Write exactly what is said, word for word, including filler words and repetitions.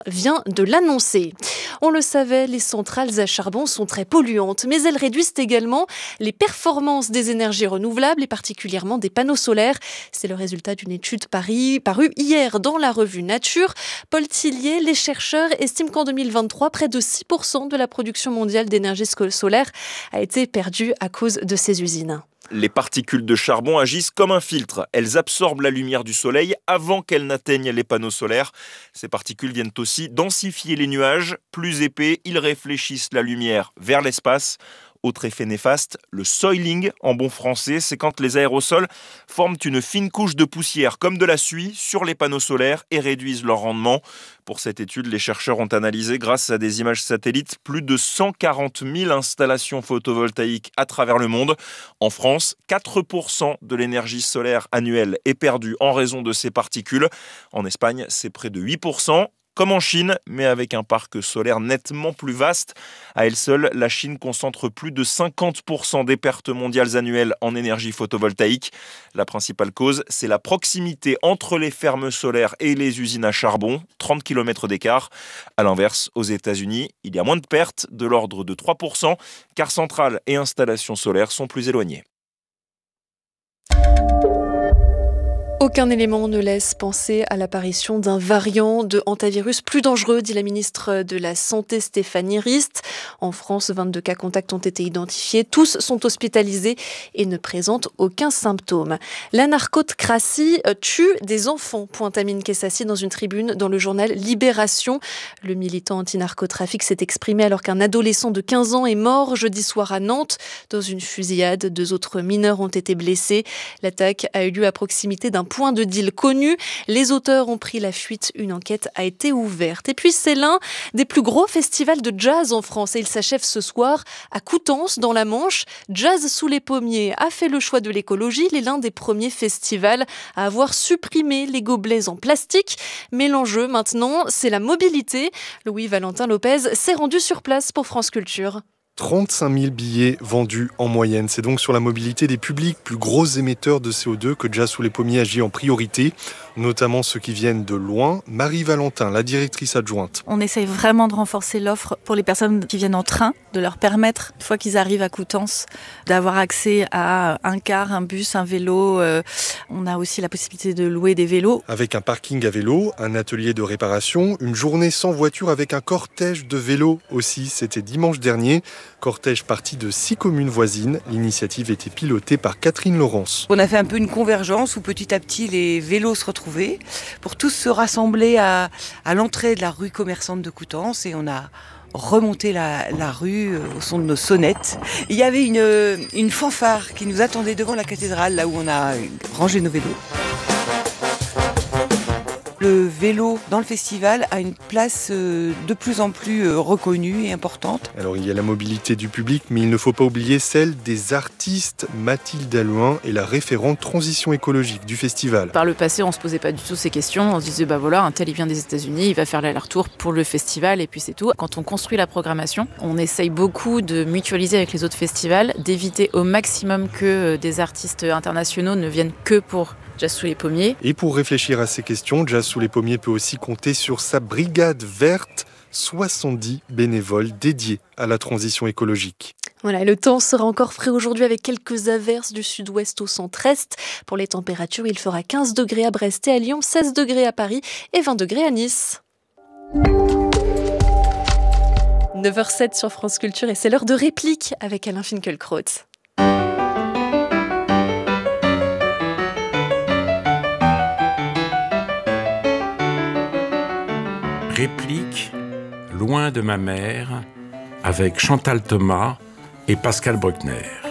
vient de l'annoncer. On le savait, les centrales à charbon sont très polluantes, mais elles réduisent également les performances des énergies renouvelables et particulièrement des panneaux solaires. C'est le résultat d'une étude Paris, parue hier dans la revue Nature. Paul Tillier, les chercheurs estiment qu'en deux mille vingt-trois, près de six pour cent de la production mondiale d'énergie solaire a été perdue à cause de ces usines. Les particules de charbon agissent comme un filtre. Elles absorbent la lumière du soleil avant qu'elles n'atteignent les panneaux solaires. Ces particules viennent aussi densifier les nuages. Plus épais, ils réfléchissent la lumière vers l'espace. Autre effet néfaste, le soiling en bon français, c'est quand les aérosols forment une fine couche de poussière comme de la suie sur les panneaux solaires et réduisent leur rendement. Pour cette étude, les chercheurs ont analysé, grâce à des images satellites, plus de cent quarante mille installations photovoltaïques à travers le monde. En France, quatre pour cent de l'énergie solaire annuelle est perdue en raison de ces particules. En Espagne, c'est près de huit pour cent. Comme en Chine, mais avec un parc solaire nettement plus vaste. À elle seule, la Chine concentre plus de cinquante pour cent des pertes mondiales annuelles en énergie photovoltaïque. La principale cause, c'est la proximité entre les fermes solaires et les usines à charbon, trente kilomètres d'écart. À l'inverse, aux États-Unis, il y a moins de pertes, de l'ordre de trois pour cent, car centrales et installations solaires sont plus éloignées. Aucun élément ne laisse penser à l'apparition d'un variant de hantavirus plus dangereux, dit la ministre de la Santé Stéphanie Rist. En France, vingt-deux cas contacts ont été identifiés. Tous sont hospitalisés et ne présentent aucun symptôme. La narcocratie tue des enfants, pointe Amine Kessassi dans une tribune dans le journal Libération. Le militant anti-narcotrafic s'est exprimé alors qu'un adolescent de quinze ans est mort jeudi soir à Nantes dans une fusillade. Deux autres mineurs ont été blessés. L'attaque a eu lieu à proximité d'un point de deal connu. Les auteurs ont pris la fuite. Une enquête a été ouverte. Et puis c'est l'un des plus gros festivals de jazz en France et il s'achève ce soir à Coutances dans la Manche. Jazz sous les pommiers a fait le choix de l'écologie. Il est l'un des premiers festivals à avoir supprimé les gobelets en plastique. Mais l'enjeu maintenant, c'est la mobilité. Louis-Valentin Lopez s'est rendu sur place pour France Culture. trente-cinq mille billets vendus en moyenne. C'est donc sur la mobilité des publics plus gros émetteurs de C O deux que Jazz sous les pommiers agit en priorité, notamment ceux qui viennent de loin. Marie Valentin, la directrice adjointe. On essaye vraiment de renforcer l'offre pour les personnes qui viennent en train, de leur permettre, une fois qu'ils arrivent à Coutances, d'avoir accès à un car, un bus, un vélo. Euh, on a aussi la possibilité de louer des vélos. Avec un parking à vélo, un atelier de réparation, une journée sans voiture avec un cortège de vélos aussi. C'était dimanche dernier. Cortège parti de six communes voisines. L'initiative était pilotée par Catherine Laurence. On a fait un peu une convergence où petit à petit les vélos se retrouvaient pour tous se rassembler à, à l'entrée de la rue commerçante de Coutances et on a remonté la, la rue au son de nos sonnettes. Il y avait une, une fanfare qui nous attendait devant la cathédrale, là où on a rangé nos vélos. Le vélo dans le festival a une place de plus en plus reconnue et importante. Alors il y a la mobilité du public, mais il ne faut pas oublier celle des artistes. Mathilde Allouin est la référente transition écologique du festival. Par le passé, on ne se posait pas du tout ces questions. On se disait, bah voilà, un tel il vient des États-Unis, il va faire l'aller-retour pour le festival et puis c'est tout. Quand on construit la programmation, on essaye beaucoup de mutualiser avec les autres festivals, d'éviter au maximum que des artistes internationaux ne viennent que pour Jazz sous les pommiers. Et pour réfléchir à ces questions, Jazz sous les pommiers peut aussi compter sur sa brigade verte, soixante-dix bénévoles dédiés à la transition écologique. Voilà, le temps sera encore frais aujourd'hui avec quelques averses du sud-ouest au centre-est. Pour les températures, il fera quinze degrés à Brest et à Lyon, seize degrés à Paris et vingt degrés à Nice. neuf heures zéro sept sur France Culture et c'est l'heure de réplique avec Alain Finkielkraut. Réplique Loin de ma mère avec Chantal Thomas et Pascal Bruckner.